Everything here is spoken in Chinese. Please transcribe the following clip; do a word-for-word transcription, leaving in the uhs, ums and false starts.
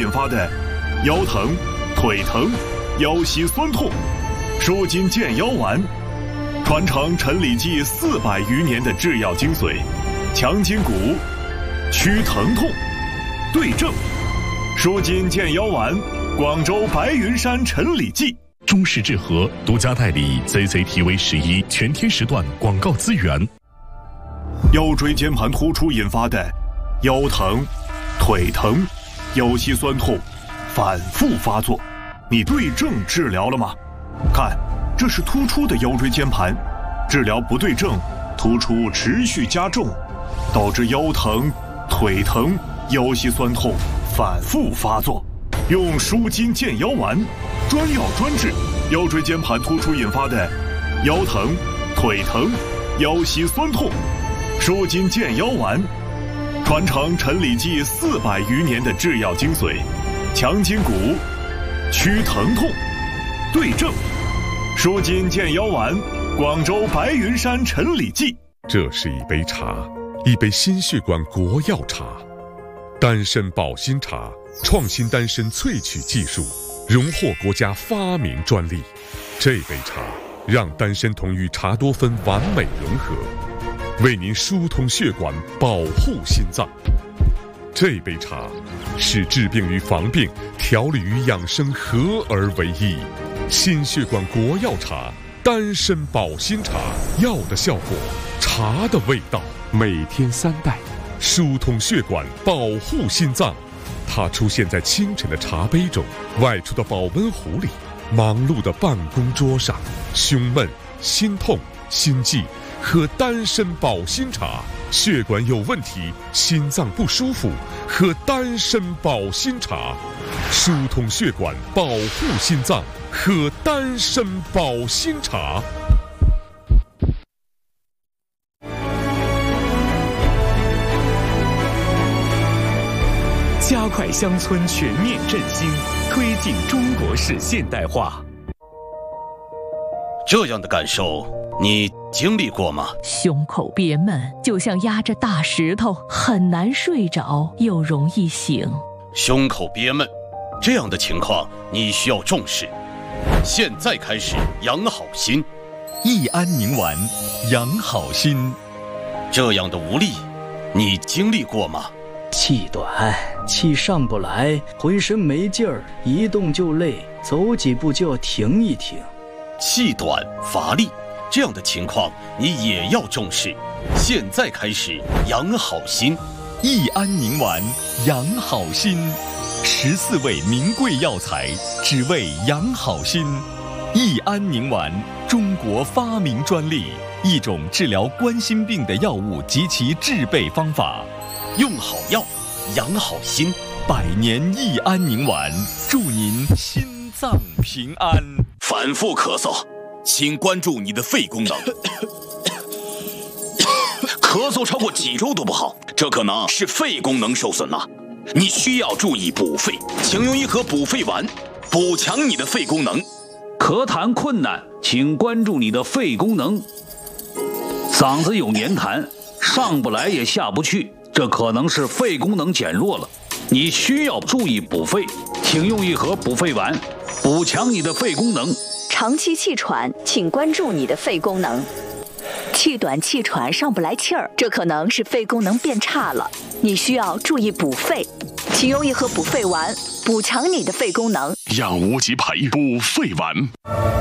引发的腰疼、腿疼、腰膝酸痛，舒筋健腰丸，传承陈李济四百余年的制药精髓，强筋骨，祛疼痛，对症，舒筋健腰丸，广州白云山陈李济。 中式治和独家代理 C C T V 十一全天时段广告资源。 腰椎间盘突出引发的腰疼、腿疼、腰膝酸痛反复发作，你对症治疗了吗？看，这是突出的腰椎间盘，治疗不对症，突出持续加重，导致腰疼、腿疼、腰膝酸痛反复发作。用舒筋健腰丸，专药专治腰椎间盘突出引发的腰疼、腿疼、腰膝酸痛。舒筋健腰丸，传承陈李济四百余年的制药精髓，强筋骨，祛疼痛，对症，舒筋健腰丸，广州白云山陈李济。 这是一杯茶，一杯心血管国药茶，丹参保心茶，创新丹参萃取技术，荣获国家发明专利。这杯茶让丹参酮与茶多酚完美融合，为您疏通血管，保护心脏。这杯茶是治病与防病、调理与养生合而为一。心血管国药茶，丹参保心茶，药的效果，茶的味道，每天三袋，疏通血管，保护心脏。它出现在清晨的茶杯中，外出的保温壶里，忙碌的办公桌上。胸闷、心痛、心悸，喝丹参保心茶；血管有问题，心脏不舒服，喝丹参保心茶。疏通血管，保护心脏，喝丹参保心茶。 加快乡村全面振兴，推进中国式现代化。 这样的感受你经历过吗？ 胸口憋闷，就像压着大石头，很难睡着，又容易醒。 胸口憋闷，这样的情况你需要重视。现在开始养好心， 益安宁丸，养好心。 这样的无力，你经历过吗？ 气短，气上不来，浑身没劲儿，一动就累，走几步就要停一停。 气短乏力，这样的情况你也要重视。现在开始养好心， 益安宁丸，养好心。十四味名贵药材，只为养好心。益安宁丸，中国发明专利，一种治疗冠心病的药物及其制备方法。 用好药，养好心。 百年益安宁丸，祝您心脏平安。 反复咳嗽，请关注你的肺功能。咳嗽超过几周都不好，这可能是肺功能受损了。你需要注意补肺，请用一盒补肺丸，补强你的肺功能。 咳痰困难，请关注你的肺功能。嗓子有黏痰，上不来也下不去，这可能是肺功能减弱了，你需要注意补肺，请用一盒补肺丸，补强你的肺功能。 长期气喘，请关注你的肺功能。气短气喘上不来气儿，这可能是肺功能变差了，你需要注意补肺，请用一盒补肺丸，补强你的肺功能。 养无极培补肺丸。